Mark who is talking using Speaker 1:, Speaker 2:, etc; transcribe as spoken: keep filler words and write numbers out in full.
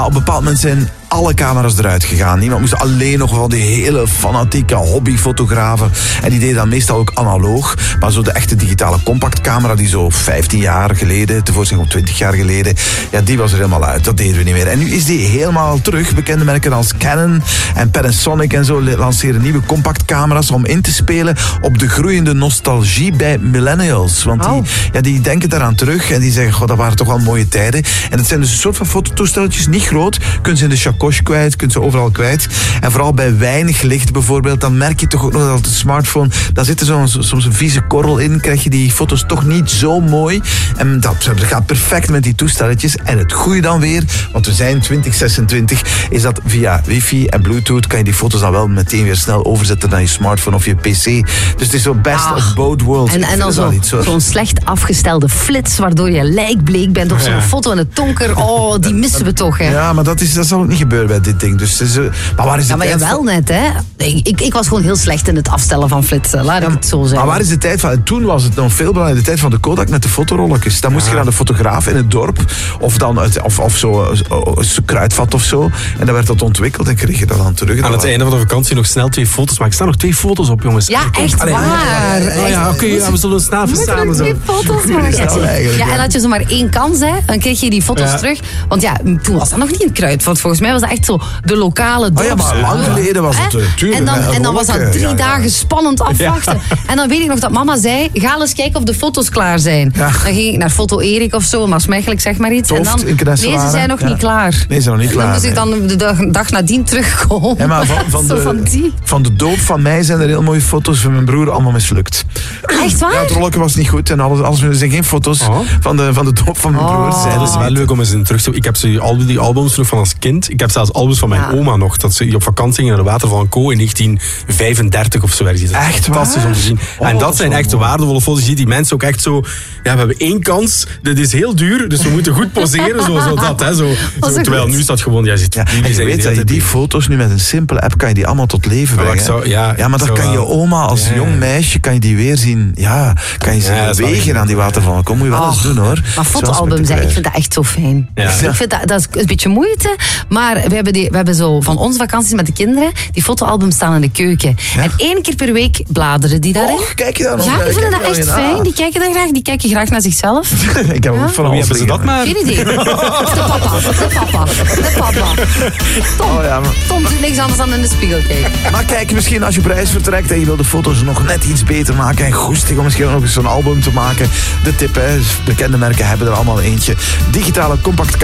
Speaker 1: Op een bepaald moment zijn alle camera's eruit gegaan. Niemand moest alleen nog van die hele fanatieke hobbyfotografen. En die deden dan meestal ook analoog. Maar zo de echte digitale compactcamera die zo vijftien jaar geleden, tevoorschijn op twintig jaar geleden, ja, die was er helemaal uit. Dat deden we niet meer. En nu is die helemaal terug. Bekende merken als Canon en Panasonic en zo lanceren nieuwe compactcamera's om in te spelen op de groeiende nostalgie bij millennials. Want die,
Speaker 2: oh.
Speaker 1: ja, die denken daaraan terug en die zeggen, goh, dat waren toch wel mooie tijden. En het zijn dus een soort van fototoestelletjes, niet groot. Kunnen ze in de chacoche kwijt, kunnen ze overal kwijt. En vooral bij weinig licht bijvoorbeeld, dan merk je toch ook nog dat de smartphone, daar zit er zo, soms een vieze korrel in, krijg je die foto's toch niet zo mooi. En dat, dat gaat perfect met die toestelletjes. En het goede dan weer, want we zijn twintig zesentwintig, is dat via wifi en bluetooth kan je die foto's dan wel meteen weer snel overzetten naar je smartphone of je pc. Dus het is zo best
Speaker 2: ah.
Speaker 1: of both worlds.
Speaker 2: En, en dan zo, zo'n slecht afgestelde flits, waardoor je lijkbleek bent, of zo'n
Speaker 3: ja.
Speaker 2: foto in het donker. Oh, die missen we toch, hè?
Speaker 1: Ja, maar dat, is, dat zal ook niet gebeuren bij dit ding. Dus, is, uh, maar waar is de
Speaker 2: Ja, maar
Speaker 1: tijd
Speaker 2: jawel
Speaker 1: van...
Speaker 2: net, hè? Ik, ik, ik was gewoon heel slecht in het afstellen van flitsen, laat ik
Speaker 1: Ja,
Speaker 2: het zo zeggen.
Speaker 1: maar waar is de tijd van... En toen was het nog veel belangrijker, de tijd van de Kodak met de fotorolletjes. Dan moest je naar de fotograaf in het dorp, of dan uit, of, of zo, een kruidvat of zo. En dan werd dat ontwikkeld en kreeg je dat dan terug.
Speaker 3: Aan het einde van de vakantie nog snel twee foto's. Maar ik sta nog twee foto's op, jongens.
Speaker 2: Ja, echt
Speaker 3: Allee,
Speaker 2: waar.
Speaker 3: Oh ja, oké, okay, ja, we zullen snel even samen zo.
Speaker 2: Twee foto's maken. Ja, en had je zo maar één kans, hè, dan kreeg je die foto's
Speaker 3: Ja.
Speaker 2: terug. Want ja, toen was dat nog niet een kruidvat. Volgens mij was dat echt zo de lokale dorps.
Speaker 1: Oh ja, maar lang geleden was het,
Speaker 2: Hè?
Speaker 1: tuurlijk.
Speaker 2: En dan,
Speaker 1: hè,
Speaker 2: en dan was dat
Speaker 1: rolletje.
Speaker 2: drie
Speaker 1: Ja, ja.
Speaker 2: dagen spannend afwachten. En dan weet ik nog dat mama zei, ga eens kijken of de foto's klaar zijn.
Speaker 1: Ja.
Speaker 2: Dan ging ik naar Foto Erik of zo, Maasmechelijk, zeg maar iets.
Speaker 1: Toft,
Speaker 2: en dan,
Speaker 1: in Knesselaar,
Speaker 2: nee, ze zijn nog
Speaker 1: ja.
Speaker 2: niet klaar.
Speaker 1: Nee, ze zijn nog niet
Speaker 2: En
Speaker 1: klaar.
Speaker 2: dan moest ik dan de dag, dag nadien terugkomen.
Speaker 1: Ja, maar van, van,
Speaker 2: Zo
Speaker 1: de,
Speaker 2: van die.
Speaker 1: van de doop van mij zijn er heel mooie foto's van mijn broer, allemaal mislukt.
Speaker 2: Echt waar?
Speaker 1: Ja, het rolletje was niet goed en alles, alles, er zijn geen foto's
Speaker 3: Oh.
Speaker 1: van, de, van de doop van mijn
Speaker 2: Oh.
Speaker 1: broer. Zijn
Speaker 3: Dat is wel leuk om eens in terug te... Ik heb ze, al die albums nog van als kind. Ik heb zelfs albums van mijn
Speaker 2: Ja.
Speaker 3: oma nog. Dat ze op vakantie gingen naar de Waterval en Co. in negentien vijfendertig of zo. Dat is
Speaker 1: Echt
Speaker 3: fantastisch
Speaker 1: waar?
Speaker 3: om te zien.
Speaker 1: Oh,
Speaker 3: en
Speaker 1: dat
Speaker 3: dat
Speaker 1: is
Speaker 3: zijn
Speaker 1: wel
Speaker 3: echt
Speaker 1: mooi.
Speaker 3: waardevolle foto's. Je ziet die mensen ook echt zo... Ja, we hebben één kans. Dit is heel duur, dus we moeten goed poseren. Zo, zo dat, hè. Zo,
Speaker 2: Was
Speaker 3: zo,
Speaker 2: het
Speaker 3: terwijl
Speaker 2: goed?
Speaker 3: nu is dat gewoon... Ja, zit,
Speaker 1: Ja, en je
Speaker 3: zijn
Speaker 1: weet dat je die foto's nu met een simpele app kan je die allemaal tot leven
Speaker 3: Maar
Speaker 1: brengen.
Speaker 3: ik zou- ja,
Speaker 1: ja, maar
Speaker 3: ik
Speaker 1: dan
Speaker 3: zou
Speaker 1: kan je
Speaker 3: wel-
Speaker 1: oma als
Speaker 3: Ja.
Speaker 1: jong meisje kan je die weer zien. Ja, kan je ze
Speaker 3: Ja, dat is wel
Speaker 1: bewegen
Speaker 3: echt
Speaker 1: aan die
Speaker 3: leuk,
Speaker 1: watervallen. Kom, moet je wel eens
Speaker 2: Oh,
Speaker 1: doen, hoor.
Speaker 2: Maar
Speaker 1: Zoals
Speaker 2: fotoalbums,
Speaker 1: met de
Speaker 2: hè, ik
Speaker 1: prijs.
Speaker 2: vind dat echt zo fijn.
Speaker 3: Ja.
Speaker 2: Ik vind dat, dat is een beetje moeite, maar we hebben, die, we hebben zo van onze vakanties met de kinderen, die fotoalbums staan in de keuken. En één keer per week bladeren die daarin.
Speaker 1: Oh, kijk je daar nog
Speaker 2: Ja,
Speaker 1: naar?
Speaker 2: die vinden
Speaker 1: Kijk
Speaker 2: dat
Speaker 1: je
Speaker 2: echt
Speaker 1: daar weer
Speaker 2: fijn.
Speaker 1: naar?
Speaker 2: Die kijken daar graag. Die kijken graag naar zichzelf.
Speaker 1: Ik heb
Speaker 2: Ja?
Speaker 1: ook van
Speaker 3: Wie
Speaker 1: alles
Speaker 3: hebben ze dat
Speaker 1: liggen.
Speaker 3: maar?
Speaker 2: Geen idee. Of de papa. De papa. De papa. Tom,
Speaker 1: Oh, ja, maar-
Speaker 2: Tom doet niks anders dan in de spiegel kijken.
Speaker 1: Maar kijk, misschien als je op reis vertrekt en je wil de foto's nog net iets beter maken en goestig om misschien ook nog eens zo'n album te maken. De tip, hè, bekende merken hebben er allemaal eentje. Digitale compact